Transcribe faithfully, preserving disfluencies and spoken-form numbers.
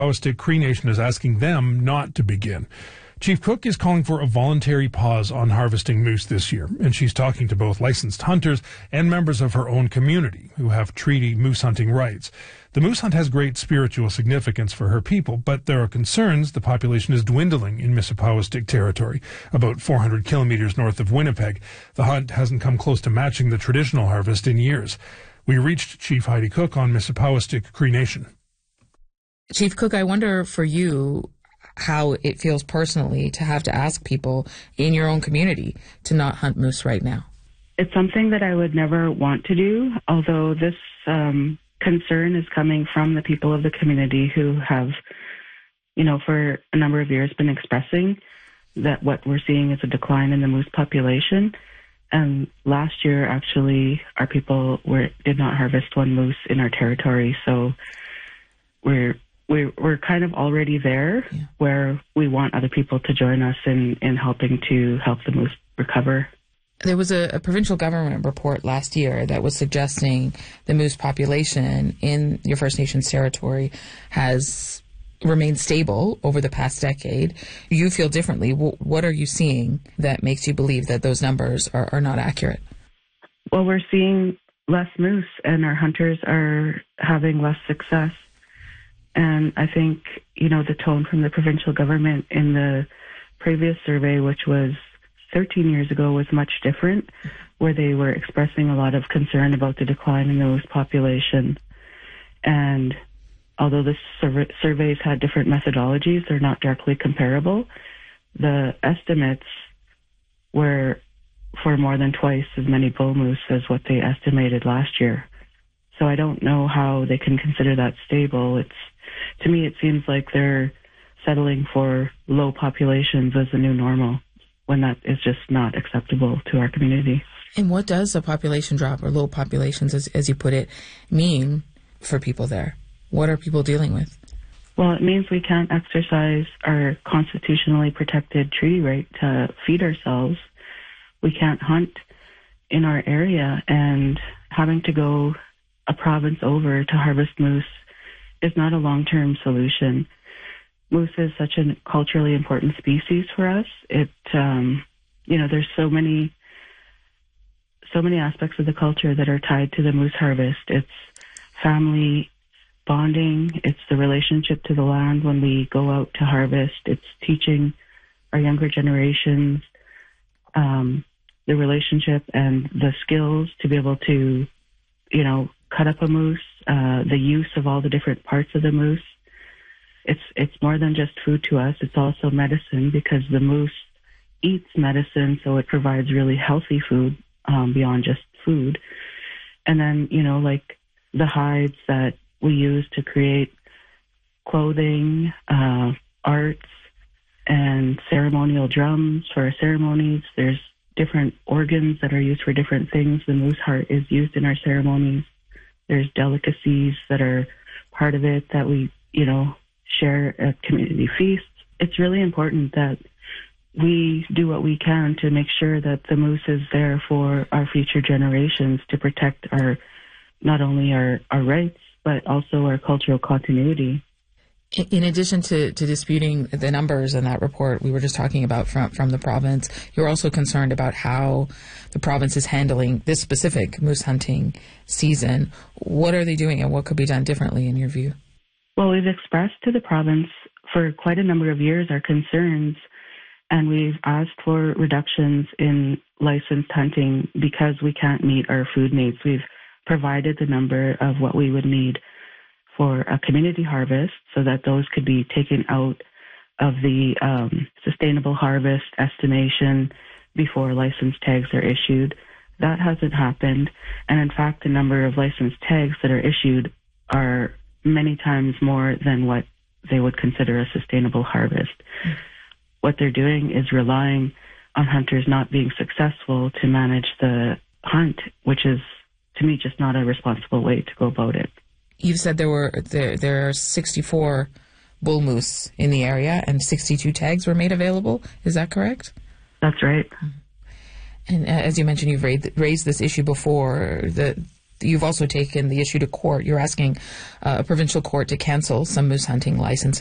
Mississipaugastic Cree Nation is asking them not to begin. Chief Cook is calling for a voluntary pause on harvesting moose this year, and she's talking to both licensed hunters and members of her own community who have treaty moose hunting rights. The moose hunt has great spiritual significance for her people, but there are concerns the population is dwindling in Mississipaugastic territory, about four hundred kilometers north of Winnipeg. The hunt hasn't come close to matching the traditional harvest in years. We reached Chief Heidi Cook on Mississipaugastic Cree Nation. Chief Cook, I wonder for you how it feels personally to have to ask people in your own community to not hunt moose right now. It's something that I would never want to do, although this um, concern is coming from the people of the community who have, you know, for a number of years been expressing that what we're seeing is a decline in the moose population. And last year, actually, our people were did not harvest one moose in our territory, so we're We're, we're kind of already there yeah. where we want other people to join us in, in helping to help the moose recover. There was a, a provincial government report last year that was suggesting the moose population in your First Nations territory has remained stable over the past decade. You feel differently. W- what are you seeing that makes you believe that those numbers are, are not accurate? Well, we're seeing less moose and our hunters are having less success. And I think, you know, the tone from the provincial government in the previous survey, which was thirteen years ago, was much different, where they were expressing a lot of concern about the decline in the moose population. And although the sur- surveys had different methodologies, they're not directly comparable. The estimates were for more than twice as many bull moose as what they estimated last year. So I don't know how they can consider that stable. It's To me, it seems like they're settling for low populations as the new normal, when that is just not acceptable to our community. And what does a population drop, or low populations, as, as you put it, mean for people there? What are people dealing with? Well, it means we can't exercise our constitutionally protected treaty right to feed ourselves. We can't hunt in our area, and having to go a province over to harvest moose is not a long-term solution. Moose is such a culturally important species for us. It, um, you know, there's so many, so many aspects of the culture that are tied to the moose harvest. It's family bonding. It's the relationship to the land when we go out to harvest. It's teaching our younger generations um, the relationship and the skills to be able to, you know, cut up a moose, uh, the use of all the different parts of the moose. It's it's more than just food to us. It's also medicine, because the moose eats medicine, so it provides really healthy food um, beyond just food. And then, you know, like the hides that we use to create clothing, uh, arts, and ceremonial drums for our ceremonies. There's different organs that are used for different things. The moose heart is used in our ceremonies. There's delicacies that are part of it that we, you know, share at community feasts. It's really important that we do what we can to make sure that the moose is there for our future generations, to protect our, not only our, our rights, but also our cultural continuity. In addition to, to disputing the numbers in that report we were just talking about from, from the province, you're also concerned about how the province is handling this specific moose hunting season. What are they doing, and what could be done differently in your view? Well, we've expressed to the province for quite a number of years our concerns, and we've asked for reductions in licensed hunting because we can't meet our food needs. We've provided the number of what we would need for a community harvest so that those could be taken out of the um, sustainable harvest estimation before license tags are issued. That hasn't happened. And in fact, the number of license tags that are issued are many times more than what they would consider a sustainable harvest. Mm. What they're doing is relying on hunters not being successful to manage the hunt, which is, to me, just not a responsible way to go about it. You've said there were there there are sixty-four bull moose in the area, and sixty-two tags were made available. Is that correct? That's right. And as you mentioned, you've raised, raised this issue before. The you've also taken the issue to court. You're asking uh, a provincial court to cancel some moose hunting licenses.